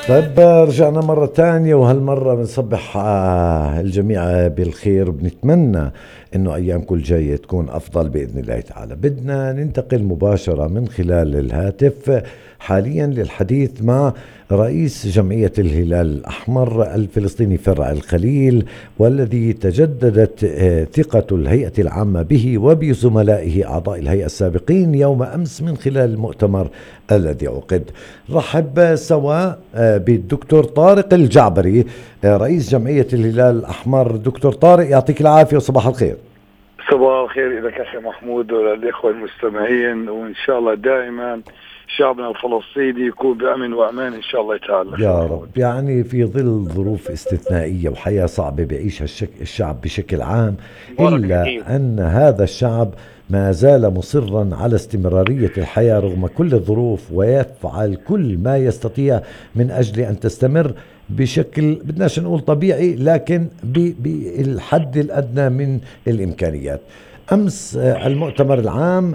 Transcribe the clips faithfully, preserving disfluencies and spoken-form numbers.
طيب رجعنا مرة تانية، وهالمرة بنصبح آه، الجميع بالخير، وبنتمنى انه ايامكم الجاية تكون افضل باذن الله تعالى. بدنا ننتقل مباشرة من خلال الهاتف حاليا للحديث مع رئيس جمعية الهلال الأحمر الفلسطيني فرع الخليل، والذي تجددت آه، ثقة الهيئة العامة به وبزملائه أعضاء الهيئة السابقين يوم أمس من خلال المؤتمر الذي عقد. رحب سوا آه، بالدكتور طارق الجعبري، آه، رئيس جمعية الهلال الأحمر. دكتور طارق، يعطيك العافية وصباح الخير. صباح الخير لك أخي محمود وللإخوة المستمعين، وإن شاء الله دائما شعبنا الفلسطيني يكون بأمن وأمان إن شاء الله تعالى. يا رب. يعني في ظل ظروف استثنائية وحياة صعبة بيعيشها الشك... الشعب بشكل عام، إلا أن هذا الشعب ما زال مصرا على استمرارية الحياة رغم كل الظروف، ويفعل كل ما يستطيع من أجل أن تستمر بشكل بدناش نقول طبيعي، لكن ب... بالحد الأدنى من الإمكانيات. أمس آه، المؤتمر العام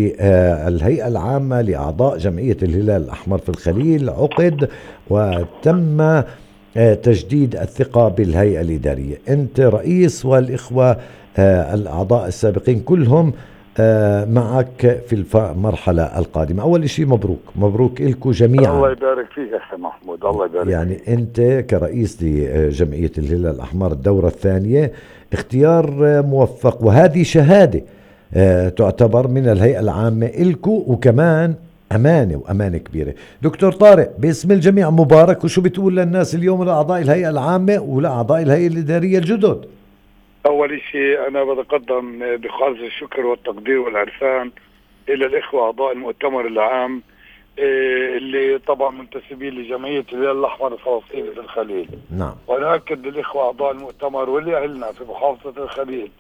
للهيئة العامة لأعضاء جمعية الهلال الأحمر في الخليل عقد، وتم آه، تجديد الثقة بالهيئة الإدارية. أنت رئيس، والإخوة آه، الأعضاء السابقين كلهم آه، معك في المرحلة القادمة. أول شيء مبروك، مبروك لكم جميعا. الله يبارك فيك أخي محمود، الله يبارك يعني فيك. أنت كرئيس لجمعية الهلال الأحمر الدورة الثانية اختيار موفق، وهذه شهادة آه، تعتبر من الهيئة العامة إلكو، وكمان أمانة وأمانة كبيرة. دكتور طارق، باسم الجميع مبارك، وشو بتقول للناس اليوم لأعضاء الهيئة العامة ولأعضاء الهيئة الإدارية الجدد؟ أول شيء أنا بتقدم بخالص الشكر والتقدير والعرفان إلى الإخوة أعضاء المؤتمر العام إيه، اللي طبعا منتسبين لجمعية الهلال الأحمر الفلسطيني في الخليل. نعم. ونأكد للإخوة أعضاء المؤتمر ولأهلنا في محافظة الخليل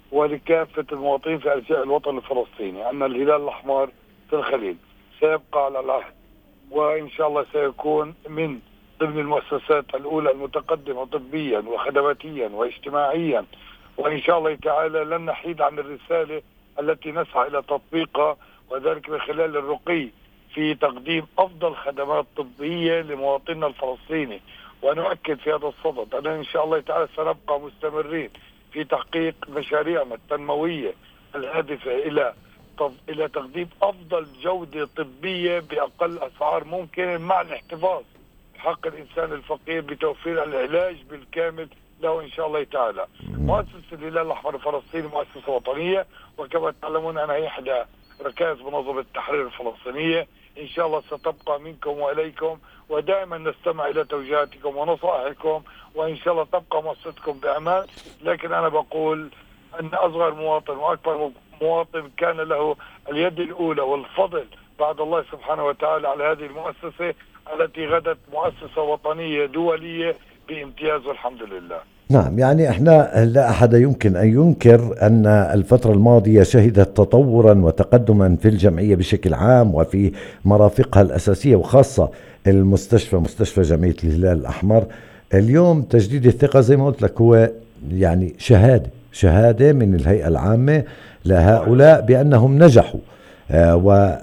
ولكافة المواطنين في أرجاء الوطن الفلسطيني أن الهلال الأحمر في الخليل سيبقى على العهد، وإن شاء الله سيكون من ضمن المؤسسات الأولى المتقدمة طبيا وخدماتيا واجتماعيا، وإن شاء الله تعالى لن نحيد عن الرسالة التي نسعى إلى تطبيقها، وذلك من خلال الرقي في تقديم أفضل خدمات طبية لمواطننا الفلسطيني. ونؤكد في هذا الصدد أن إن شاء الله تعالى سنبقى مستمرين في تحقيق مشاريعنا التنموية الهادفة إلى إلى تقديم أفضل جودة طبية بأقل أسعار ممكن، مع الاحتفاظ بحق الإنسان الفقير بتوفير العلاج بالكامل له إن شاء الله تعالى. مؤسسة الهلال الأحمر الفلسطيني مؤسسة وطنية، وكما تعلمون أنا هي إحدى ركائز منظمة التحرير الفلسطينية. إن شاء الله ستبقى منكم وإليكم، ودائما نستمع إلى توجيهاتكم ونصائحكم، وإن شاء الله تبقى مؤسستكم بأمان. لكن أنا بقول أن أصغر مواطن وأكبر مواطن كان له اليد الأولى والفضل بعد الله سبحانه وتعالى على هذه المؤسسة التي غدت مؤسسة وطنية دولية بامتياز، والحمد لله. نعم، يعني احنا لا أحد يمكن أن ينكر أن الفترة الماضية شهدت تطورا وتقدما في الجمعية بشكل عام وفي مرافقها الأساسية، وخاصة المستشفى، مستشفى جمعية الهلال الأحمر. اليوم تجديد الثقة زي ما قلت لك هو يعني شهادة شهادة من الهيئة العامة لهؤلاء بأنهم نجحوا آه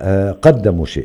وقدموا شيء.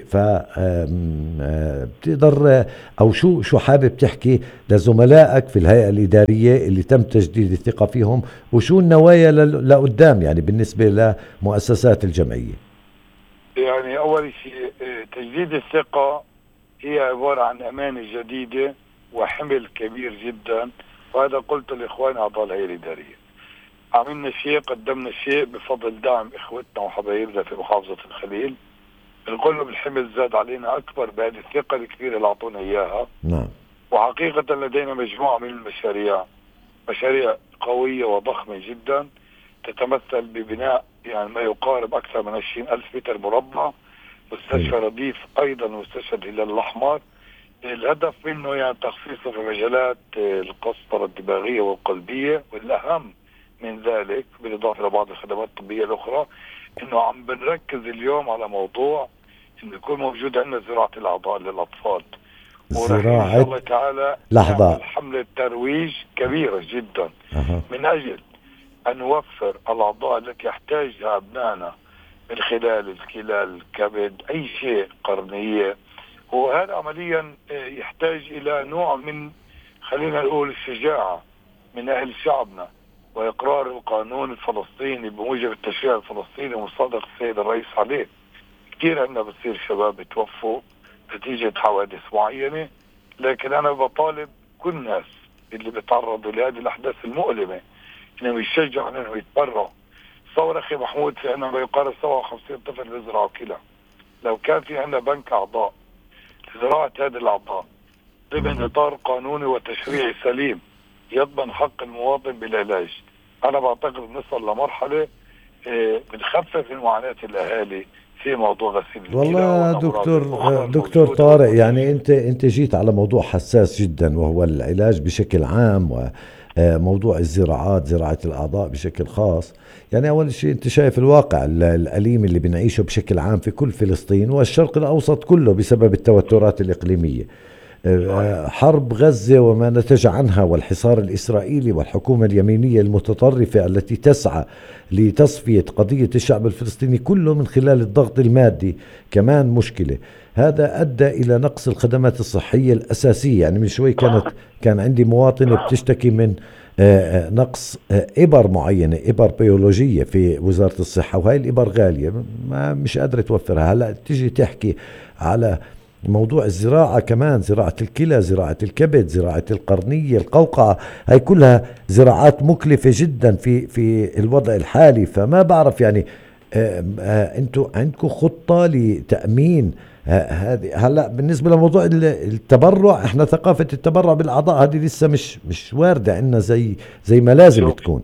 فبتقدر أو شو شو حابب تحكي لزملائك في الهيئة الإدارية اللي تم تجديد الثقة فيهم، وشو النوايا لقدام يعني بالنسبة لمؤسسات الجمعية؟ يعني أول شيء تجديد الثقة هي عبارة عن أمانة جديدة وحمل كبير جدا، وهذا قلت لإخواني أعضاء الهيئة الإدارية. عملنا شيء، قدمنا شيء بفضل دعم إخوتنا وحبايبنا في محافظة الخليل. الكل بالحمل زاد علينا أكبر بهذه الثقة الكبيرة اللي أعطونا إياها. نعم. وحقيقة لدينا مجموعة من المشاريع، مشاريع قوية وضخمة جدا تتمثل ببناء يعني ما يقارب أكثر من عشرين ألف متر مربع، مستشفى رديف أيضا، مستشفى الهلال الأحمر. الهدف منه يعني تخصيصه في مجالات القسطرة الدماغية والقلبية، والأهم من ذلك بالإضافة إلى بعض الخدمات الطبية الأخرى إنه عم بنركز اليوم على موضوع إنه يكون موجود عندنا زراعة الأعضاء للأطفال. زراعة إن شاء الله تعالى لحظة حملة ترويج كبيرة جدا أه. من أجل أن نوفر الأعضاء التي يحتاجها أبنائنا من خلال الكلى، الكبد، أي شيء، قرنية، وهذا عمليا يحتاج إلى نوع من، خلينا نقول، الشجاعة من أهل شعبنا، وإقرار القانون الفلسطيني بموجب التشريع الفلسطيني ومصادق السيد الرئيس عليه. كثير عندنا بتصير شباب بتوفوا نتيجة حوادث معينة، لكن أنا بطالب كل الناس اللي بيتعرضوا لهذه الأحداث المؤلمة إنهم يشجعوا إنهم يتبرعوا. صور أخي محمود، في عندنا ما يقارب سبعة وخمسين طفل بيزرعوا كلى. لو كان في عندنا بنك أعضاء لزراعة هذه الأعضاء ضمن إطار قانوني وتشريعي سليم يضمن حق المواطن بالعلاج، أنا بعتقد نصل لمرحلة بنخفف من معاناة الأهالي في موضوع غسيل الكلى. والله دكتور دكتور طارق، يعني انت انت جيت على موضوع حساس جدا، وهو العلاج بشكل عام وموضوع الزراعات، زراعة الأعضاء بشكل خاص. يعني أول شيء أنت شايف الواقع الأليم اللي بنعيشه بشكل عام في كل فلسطين والشرق الأوسط كله بسبب التوترات الإقليمية، حرب غزة وما نتج عنها، والحصار الإسرائيلي، والحكومة اليمينية المتطرفة التي تسعى لتصفية قضية الشعب الفلسطيني كله من خلال الضغط المادي كمان مشكلة. هذا أدى إلى نقص الخدمات الصحية الأساسية. يعني من شوي كانت كان عندي مواطنة بتشتكي من نقص إبر معينة، إبر بيولوجية في وزارة الصحة، وهي الإبر غالية ما مش قادرة توفرها. هلأ تيجي تحكي على موضوع الزراعة كمان، زراعة الكلى، زراعة الكبد، زراعة القرنية، القوقعة، هاي كلها زراعات مكلفة جدا في في الوضع الحالي. فما بعرف يعني انتوا عندكم خطة لتأمين هذه؟ هلا بالنسبة لموضوع التبرع، احنا ثقافة التبرع بالأعضاء هذه لسه مش مش واردة عندنا زي زي ما لازم تكون،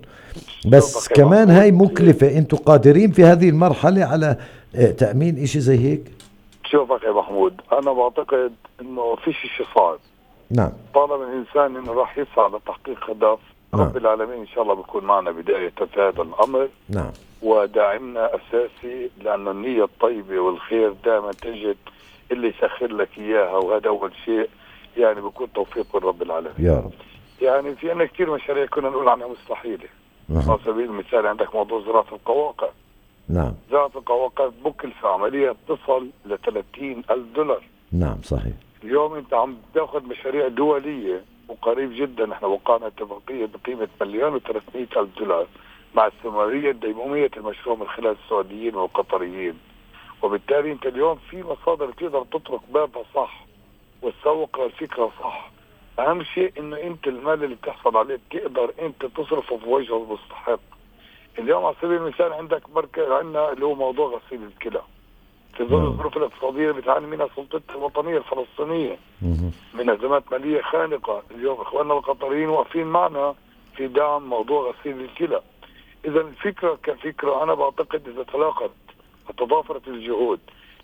بس كمان هاي مكلفة. انتوا قادرين في هذه المرحلة على تأمين اشي زي هيك؟ شوف أخي محمود، أنا بعتقد إنه فيش شيء صعب. نعم. طالما الإنسان إنه راح يسعى لتحقيق هدف، نعم. رب العالمين إن شاء الله بيكون معنا بداية في هذا الأمر. نعم. وداعمنا أساسي، لأن النية الطيبة والخير دائما تجد اللي يسخر لك إياها، وهذا أول شيء يعني بيكون توفيق من رب العالمين. يا رب. يعني في عنا كثير مشاريع كنا نقول عنها مستحيلة. نعم. على سبيل المثال عندك موضوع زراعة القواقع. نعم. زراعة القواقع بكلفة عملية تصل ل ثلاثين ألف دولار. نعم صحيح. اليوم انت عم تاخذ مشاريع دولية، وقريب جدا احنا وقعنا اتفاقية بقيمة مليون وثلاثمئة ألف دولار مع استمرارية ديمومية المشروع من خلال السعوديين والقطريين. وبالتالي انت اليوم في مصادر تقدر تطرق بابها صح وتسوق الفكرة صح. اهم شيء انه انت المال اللي بتحصل عليه تقدر انت تصرفه في وجه المستحق. اليوم على سبيل المثال عندك مركز عندنا اللي هو موضوع غسيل الكلى، في ظل الظروف الاقتصادية اللي بتعاني منها سلطتها الوطنية الفلسطينية من أزمات مالية خانقة. اليوم إخواننا القطريين واقفين معنا في دعم موضوع غسيل الكلى. إذا الفكرة كفكرة أنا بعتقد إذا تلاقت وتضافرت الجهود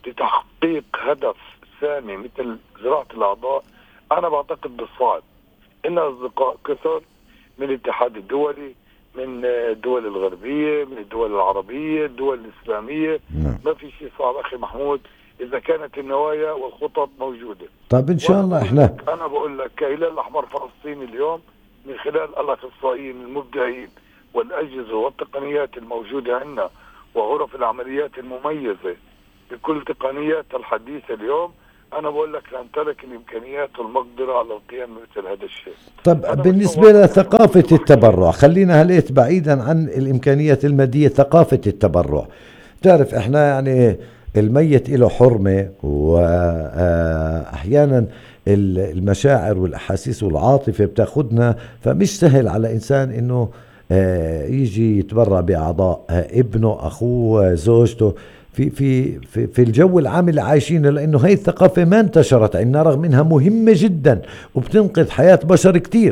لتحقيق هدف سامي مثل زراعة الأعضاء، أنا بعتقد بالصعب. إن أصدقاء كثر من الاتحاد الدولي، من الدول الغربية، من الدول العربية، الدول الإسلامية. نعم. ما في شيء صعب أخي محمود إذا كانت النوايا والخطط موجودة. طيب إن شاء الله إحنا أنا بقول لك كهلال الأحمر فلسطيني اليوم من خلال الأخصائيين المبدعين والأجهزة والتقنيات الموجودة عندنا وغرف العمليات المميزة بكل تقنياتها الحديثة اليوم، أنا بقول لك نمتلك الإمكانيات والمقدرة على القيام بمثل هذا الشيء. طب بالنسبة لثقافة التبرع، خلينا هليت بعيدا عن الإمكانيات المادية، ثقافة التبرع. تعرف إحنا يعني الميت له حرمة، وأحيانا المشاعر والأحاسيس والعاطفة بتاخدنا، فمش سهل على إنسان إنه يجي يتبرع بأعضاء ابنه، أخوه، زوجته في في في في الجو العام اللي عايشينه، لانه هي الثقافه ما انتشرت عندنا رغم انها مهمه جدا وبتنقذ حياه بشر كتير.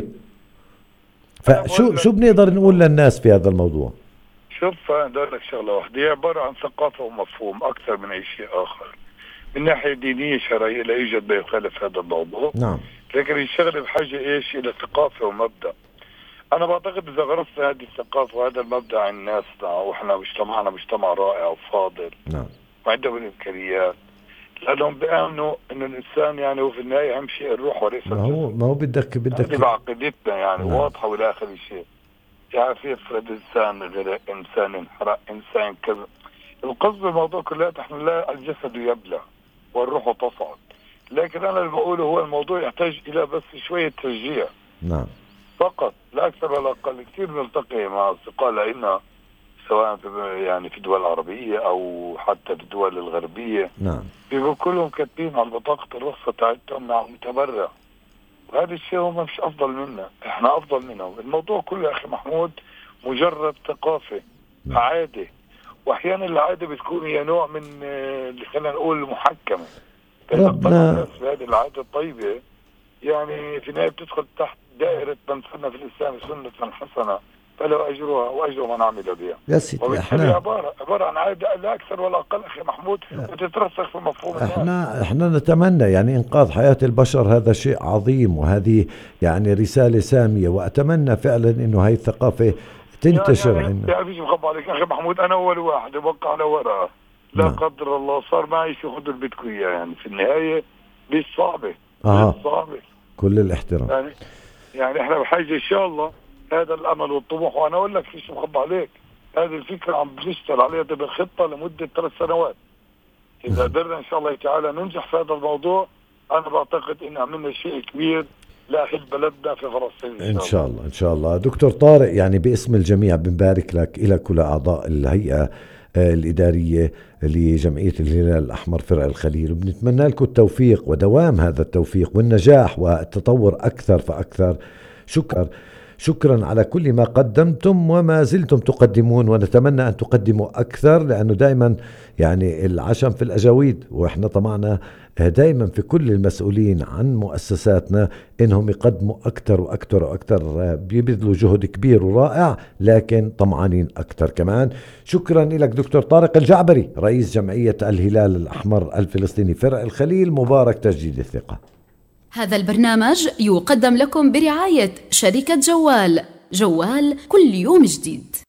فشو شو بنقدر نقول للناس في هذا الموضوع؟ شوف بدي اقول لك شغله واحده، هي عباره عن ثقافه ومفهوم اكثر من اي شيء اخر. من ناحيه دينيه شرعيه لا يوجد ما يخالف هذا الموضوع. نعم. لكن الشغله بحاجه ايش؟ الى ثقافه ومبدا. أنا بعتقد إذا غرسنا هذه الثقافة وهذا المبدأ عن ناسنا، وإحنا مجتمعنا مجتمع رائع وفاضل. نعم. وعندهم الإمكانيات، لأنهم بيأمنوا إنه الإنسان يعني هو في النهاية أهم شيء الروح وليس ما هو ما هو بدك بدك هذه بعقيدتنا يعني. نعم. واضحة ولا آخر شيء. يعني في افرض إنسان غير إنسان انحرق إنسان كذا. القصد بالموضوع كله إحنا لا الجسد يبلى والروح تصعد، لكن أنا اللي بقوله هو الموضوع يحتاج إلى بس شوية تشجيع. نعم. فقط لا أكثر ولا أقل. كثير نلتقي مع أصدقاء لنا سواء في يعني في الدول العربية أو حتى في الدول الغربية. نعم. بيبقوا كلهم كاتبين على بطاقة الرخصة تاعتهم مع متبرع، وهذا الشيء هم مش أفضل منا، إحنا أفضل منهم. الموضوع كله يا أخي محمود مجرد ثقافة. نعم. عادة، وأحيانا العادة بتكون هي نوع من اللي خلينا نقول محكمة. ربنا في هذه العادة الطيبة يعني في النهاية بتدخل تحت دائرة من سن في الإسلام سنة حسنة فلو أجرها وأجر من عمل بها. يا سيدي احنا عبارة عبارة عن عادة لا أكثر ولا أقل أخي محمود، وتترسخ في مفهوم احنا الناس. احنا نتمنى يعني إنقاذ حياة البشر، هذا شيء عظيم وهذه يعني رسالة سامية، وأتمنى فعلا إنه هاي الثقافة تنتشر يعني عندنا. يعني فيش مخبى عليك أخي محمود، أنا أول واحد يوقع على ورقة لا نعم. قدر الله صار معي شو خذوا اللي بدكم إياه، يعني في النهاية مش صعبة. آه. مش صعبة. كل الاحترام. يعني يعني احنا بحاجة ان شاء الله هذا الامل والطموح. وانا اقول لك فيش مخبى عليك، هذه الفكرة عم بنشتغل عليها بالخطة لمدة ثلاث سنوات. اذا قدرنا ان شاء الله تعالى ننجح في هذا الموضوع، انا بعتقد ان عملنا شيء كبير لاهل بلدنا في فلسطين ان شاء الله. ان شاء الله دكتور طارق، يعني باسم الجميع بنبارك لك، لك ولاعضاء الهيئة الإدارية لجمعية الهلال الأحمر فرع الخليل، وبنتمنى لكم التوفيق ودوام هذا التوفيق والنجاح والتطور أكثر فأكثر. شكرا شكرا على كل ما قدمتم وما زلتم تقدمون، ونتمنى أن تقدموا أكثر، لأنه دائما يعني العشم في الأجاويد، وإحنا طمعنا دائما في كل المسؤولين عن مؤسساتنا إنهم يقدموا أكثر وأكثر وأكثر، بيبذلوا جهد كبير ورائع، لكن طمعانين أكثر كمان. شكرا لك دكتور طارق الجعبري، رئيس جمعية الهلال الأحمر الفلسطيني فرع الخليل. مبارك تجديد الثقة. هذا البرنامج يقدم لكم برعاية شركة جوال. جوال كل يوم جديد.